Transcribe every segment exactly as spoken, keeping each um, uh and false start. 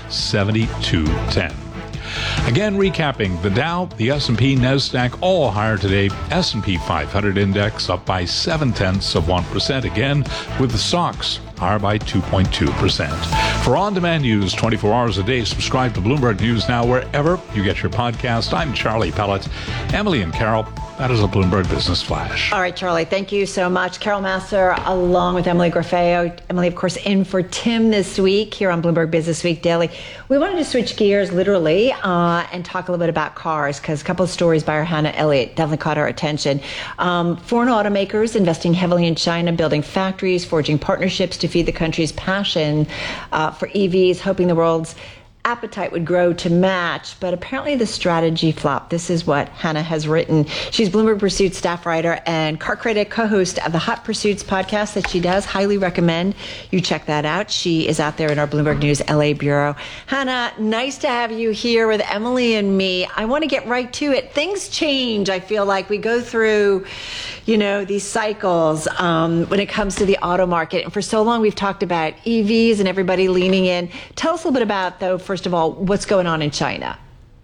seventy-two ten. Again, recapping, the Dow, the S and P, NASDAQ, all higher today. S and P five hundred index up by seven tenths of one percent again, with the stocks higher by two point two percent. For on-demand news twenty-four hours a day, subscribe to Bloomberg News Now wherever you get your podcast. I'm Charlie Pellet. Emily and Carol, that is a Bloomberg Business Flash. All right, Charlie, thank you so much. Carol Massar along with Emily Graffeo. Emily, of course, in for Tim this week here on Bloomberg Business Week Daily. We wanted to switch gears literally uh, and talk a little bit about cars, because a couple of stories by our Hannah Elliott definitely caught our attention. Um, foreign automakers investing heavily in China, building factories, forging partnerships to feed the country's passion uh, for E Vs, hoping the world's appetite would grow to match, but apparently the strategy flopped. This is what Hannah has written. She's Bloomberg Pursuits staff writer and car critic, co-host of the Hot Pursuits podcast that she does. Highly recommend you check that out. She is out there in our Bloomberg News L A bureau. Hannah, nice to have you here with Emily and me. I want to get right to it. Things change. I feel like we go through, you know, these cycles um, when it comes to the auto market. And for so long, we've talked about E Vs and everybody leaning in. Tell us a little bit about, though, first of all, what's going on in China?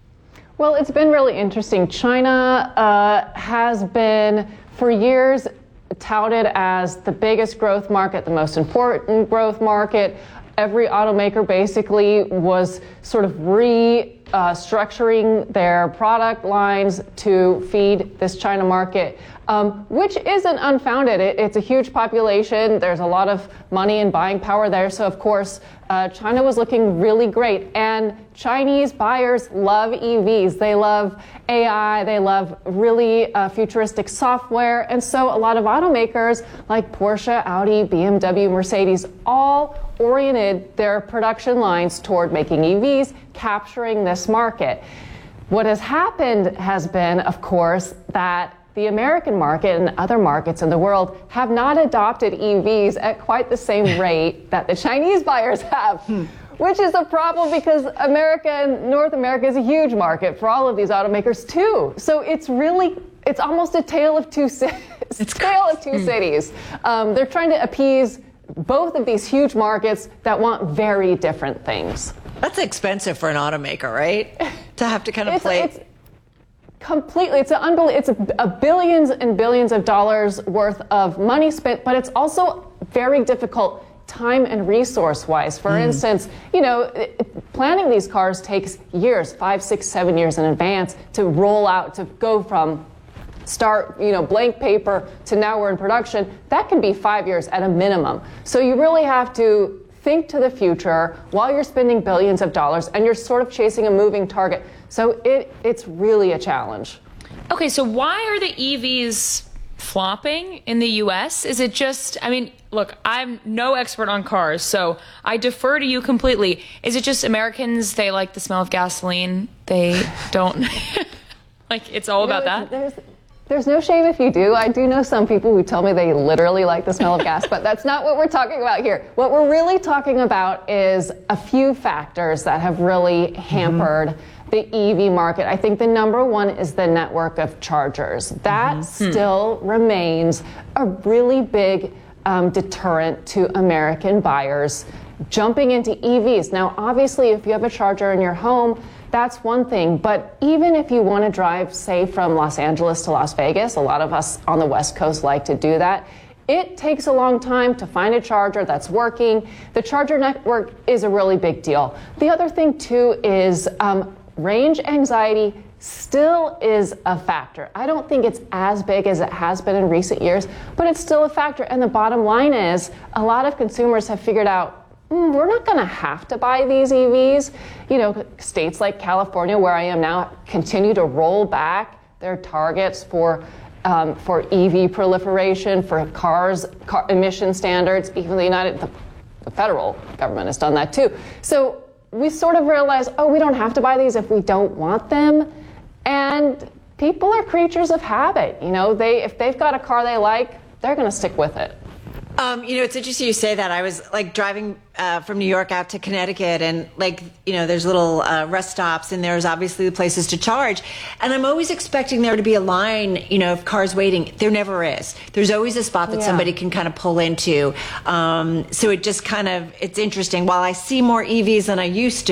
Well, it's been really interesting. China uh, has been, for years, touted as the biggest growth market, the most important growth market. Every automaker basically was sort of restructuring uh, their product lines to feed this China market, um, which isn't unfounded. It, it's a huge population. There's a lot of money and buying power there. So, of course, uh, China was looking really great. And Chinese buyers love E Vs. They love A I. They love really uh, futuristic software. And so a lot of automakers like Porsche, Audi, B M W, Mercedes, all oriented their production lines toward making E Vs, capturing this market. What has happened has been, of course, that the American market and other markets in the world have not adopted E Vs at quite the same rate that the Chinese buyers have, hmm. which is a problem because America and North America is a huge market for all of these automakers too. So it's really, it's almost a tale of two cities. It's a tale of two hmm. cities. Um, they're trying to appease both of these huge markets that want very different things. That's expensive for an automaker, right? To have to kind of it's, play. It's completely. It's an unbelievable. It's a, a billions and billions of dollars worth of money spent, but it's also very difficult time and resource wise. For mm. instance, you know, planning these cars takes years, five, six, seven years in advance to roll out, to go from start, you know, blank paper to now we're in production. That can be five years at a minimum. So you really have to think to the future while you're spending billions of dollars and you're sort of chasing a moving target. So it it's really a challenge. Okay, so why are the E Vs flopping in the U S? Is it just, I mean, look, I'm no expert on cars, so I defer to you completely. Is it just Americans, they like the smell of gasoline? They don't, like, it's all you know, about that? There's, There's no shame if you do. I do know some people who tell me they literally like the smell of gas, but that's not what we're talking about here. What we're really talking about is a few factors that have really hampered mm-hmm. the E V market. I think the number one is the network of chargers. That mm-hmm. still remains a really big um, deterrent to American buyers jumping into E Vs. Now, obviously, if you have a charger in your home, that's one thing, but even if you want to drive, say, from Los Angeles to Las Vegas, a lot of us on the West Coast like to do that, it takes a long time to find a charger that's working. The charger network is a really big deal. The other thing, too, is um, range anxiety still is a factor. I don't think it's as big as it has been in recent years, but it's still a factor. And the bottom line is a lot of consumers have figured out, Mm, we're not going to have to buy these E Vs. You know, states like California, where I am now, continue to roll back their targets for um, for E V proliferation, for cars, car emission standards. Even the United, the, the federal government has done that too. So we sort of realize, oh, we don't have to buy these if we don't want them. And people are creatures of habit. You know, they if they've got a car they like, they're going to stick with it. Um, you know, it's interesting you say that. I was like driving uh, from New York out to Connecticut, and like, you know, there's little uh, rest stops, and there's obviously the places to charge. And I'm always expecting there to be a line, you know, of cars waiting. There never is. There's always a spot that yeah. somebody can kind of pull into. Um, so it just kind of, it's interesting. While I see more E Vs than I used to,